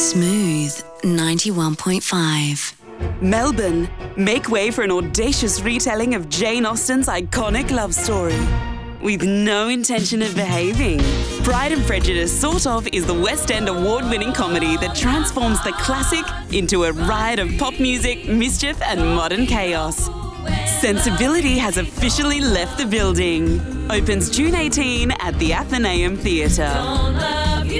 Smooth 91.5. Melbourne, make way for an audacious retelling of Jane Austen's iconic love story. With no intention of behaving. Pride and Prejudice Sort Of is the West End award-winning comedy that transforms the classic into a riot of pop music, mischief and modern chaos. Sensibility has officially left the building. Opens June 18 at the Athenaeum Theatre.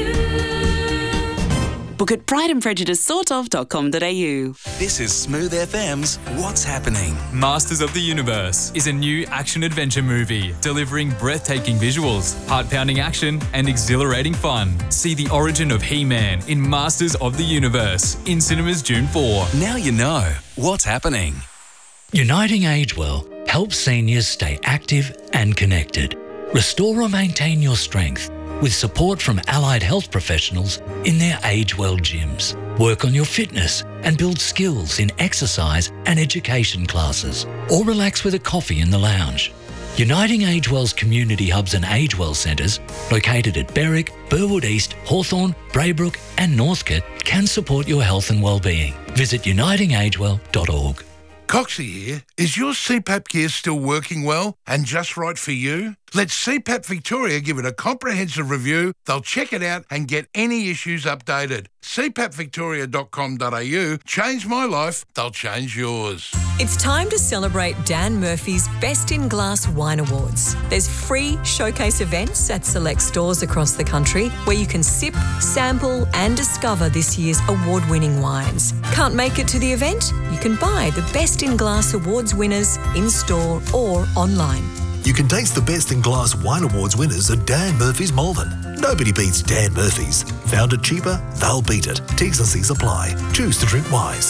Book at prideandprejudicesortof.com.au. This is Smooth FM's What's Happening. Masters of the Universe is a new action-adventure movie delivering breathtaking visuals, heart-pounding action and exhilarating fun. See the origin of He-Man in Masters of the Universe in cinemas June 4. Now you know what's happening. Uniting Age Well helps seniors stay active and connected. Restore or maintain your strength with support from allied health professionals in their Age Well gyms. Work on your fitness and build skills in exercise and education classes, or relax with a coffee in the lounge. Uniting Age Well's community hubs and Age Well centres, located at Berwick, Burwood East, Hawthorn, Braybrook and Northcote, can support your health and well-being. Visit unitingagewell.org. Coxie here. Is your CPAP gear still working well and just right for you? Let CPAP Victoria give it a comprehensive review. They'll check it out and get any issues updated. CPAPvictoria.com.au. Change my life, they'll change yours. It's time to celebrate Dan Murphy's Best in Glass Wine Awards. There's free showcase events at select stores across the country where you can sip, sample and discover this year's award-winning wines. Can't make it to the event? You can buy the Best in Glass Awards winners in-store or online. You can taste the Best in Glass Wine Awards winners at Dan Murphy's Malvern. Nobody beats Dan Murphy's. Found it cheaper, they'll beat it. T's and C's apply. Choose to drink wise.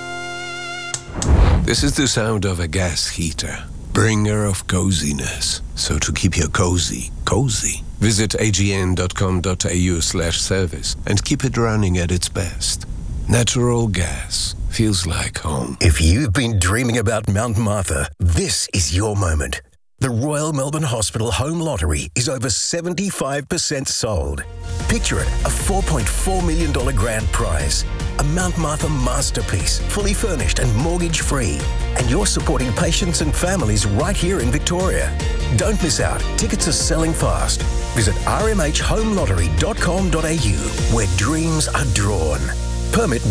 This is the sound of a gas heater, bringer of coziness. So to keep your cozy, visit agn.com.au/service and keep it running at its best. Natural gas feels like home. If you've been dreaming about Mount Martha, this is your moment. The Royal Melbourne Hospital Home Lottery is over 75% sold. Picture it, a $4.4 million grand prize. A Mount Martha masterpiece, fully furnished and mortgage-free. And you're supporting patients and families right here in Victoria. Don't miss out. Tickets are selling fast. Visit rmhhomelottery.com.au, where dreams are drawn. Permit